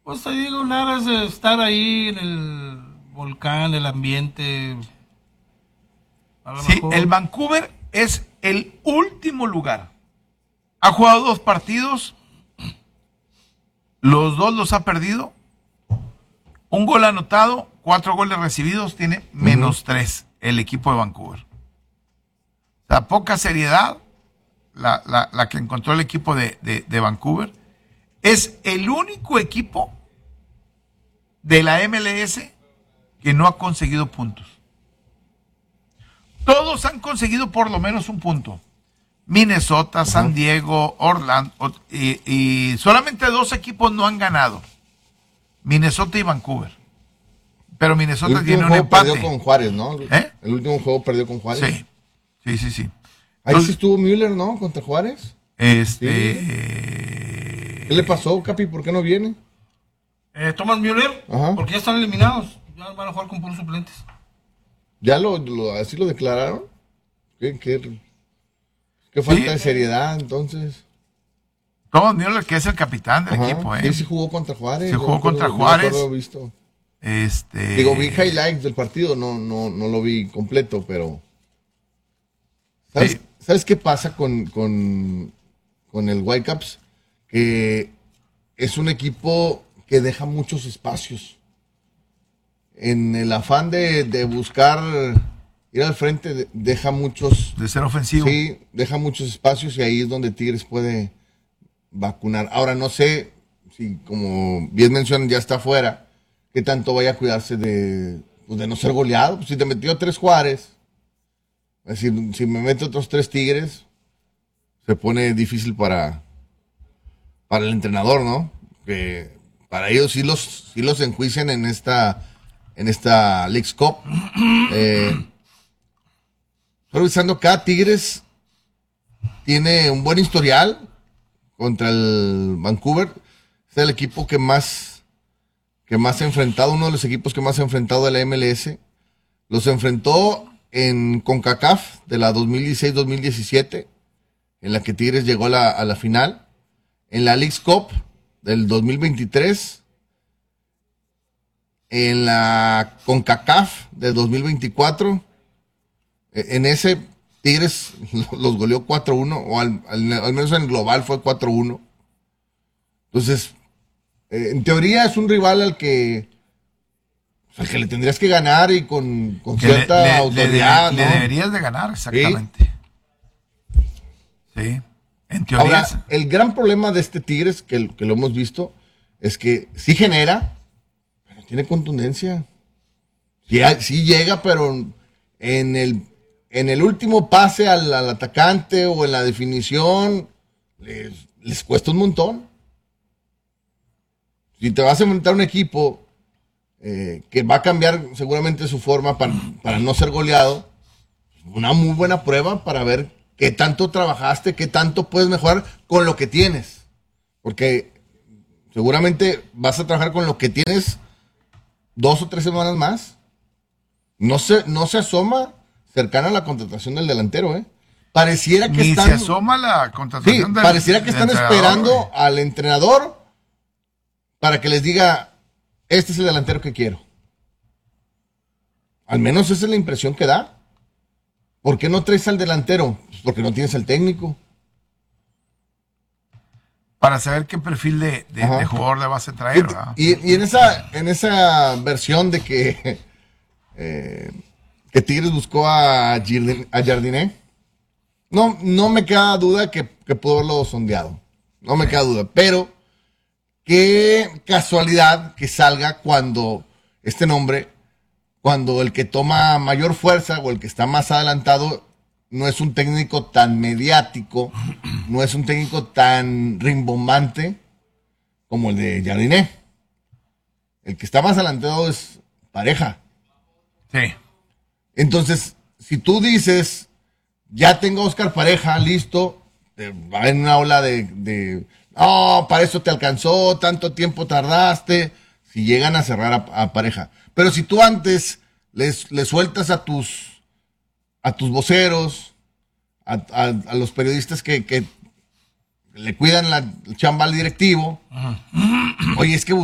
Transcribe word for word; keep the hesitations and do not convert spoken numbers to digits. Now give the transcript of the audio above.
Pues te digo, nada es de estar ahí en el volcán, el ambiente. A lo Sí, mejor. el Vancouver es el último lugar. Ha jugado dos partidos, los dos los ha perdido. Un gol anotado, cuatro goles recibidos, tiene menos tres el equipo de Vancouver. La poca seriedad, la, la, la que encontró el equipo de, de, de Vancouver, es el único equipo de la M L S que no ha conseguido puntos. Todos han conseguido por lo menos un punto. Minnesota, uh-huh. San Diego, Orlando, y, y solamente dos equipos no han ganado. Minnesota y Vancouver. Pero Minnesota tiene un empate. El último juego perdió con Juárez, ¿no? ¿Eh? El último juego perdió con Juárez. Sí, sí, sí, sí. Ahí Entonces, sí estuvo Müller, ¿no? Contra Juárez. Este... Sí. ¿Qué le pasó, Capi? ¿Por qué no viene? Eh, Thomas Müller, Ajá. porque ya están eliminados. Ya van a jugar con puros suplentes. ¿Ya lo, lo así lo declararon? ¿Qué, qué, qué falta Sí. de seriedad, entonces? Thomas Müller, que es el capitán del Ajá. equipo, ¿eh? Sí, sí jugó contra Juárez. Se jugó no, contra no, Juárez. No lo he visto. Este... Digo, vi highlights del partido, no, no, no lo vi completo, pero... ¿Sabes, Sí. ¿sabes qué pasa con, con, con el Whitecaps? Que es un equipo que deja muchos espacios. En el afán de, de buscar ir al frente, de- deja muchos... De ser ofensivo. Sí, deja muchos espacios y ahí es donde Tigres puede vacunar. Ahora no sé si, como bien mencionan, ya está afuera, qué tanto vaya a cuidarse de, pues, de no ser goleado. Pues, si te metió tres Juárez, es decir, si me mete otros tres Tigres, se pone difícil para, para el entrenador, ¿no? Que para ellos sí los, sí los enjuician en esta, en esta Leagues Cup. Eh, estoy revisando acá, Tigres tiene un buen historial contra el Vancouver. Es el equipo que más, que más ha enfrentado, uno de los equipos que más ha enfrentado a la M L S. Los enfrentó en CONCACAF de la dos mil dieciséis dos mil diecisiete, en la que Tigres llegó a la, a la final. En la Leagues Cup del dos mil veintitrés. En la CONCACAF del dos mil veinticuatro. En ese Tigres los goleó cuatro uno, o al, al, al menos en el global fue cuatro uno. Entonces, eh, en teoría es un rival al que, al que le tendrías que ganar y con, con Que le, cierta le- autoridad, le- le ¿no? deberías de ganar, exactamente. Sí. En teoría. Ahora, es- el gran problema de este Tigres, que, que lo hemos visto, es que sí genera, pero tiene contundencia. Sí, hay- sí llega, pero en el, en el último pase al, al atacante o en la definición, les, les cuesta un montón. Si te vas a enfrentar a un equipo eh, que va a cambiar seguramente su forma para, para no ser goleado, una muy buena prueba para ver qué tanto trabajaste, qué tanto puedes mejorar con lo que tienes. Porque seguramente vas a trabajar con lo que tienes dos o tres semanas más. No se, no se asoma cercana a la contratación del delantero, ¿eh? Pareciera que Ni están... se asoma la Sí, contratación del- pareciera que del están entrenador, esperando güey. al entrenador para que les diga, este es el delantero que quiero. Al menos esa es la impresión que da. ¿Por qué no traes al delantero? Pues porque no tienes al técnico. Para saber qué perfil de, de- Ajá. de jugador le vas a traer, ¿verdad? Y, y en esa en esa versión de que eh, que Tigres buscó a, Girdin- a Jardiné, no, no me queda duda que, que pudo haberlo sondeado. No me queda duda. Pero qué casualidad que salga cuando este nombre, cuando el que toma mayor fuerza o el que está más adelantado no es un técnico tan mediático, no es un técnico tan rimbombante como el de Jardiné. El que está más adelantado es Pareja. Sí. Entonces, si tú dices, ya tengo a Oscar Pareja, listo, te va a haber una ola de, de, no, para eso te alcanzó, tanto tiempo tardaste, si llegan a cerrar a, a Pareja. Pero si tú antes les, les sueltas a tus, a tus voceros, a, a, a los periodistas que, que le cuidan la chamba al directivo, oye, es que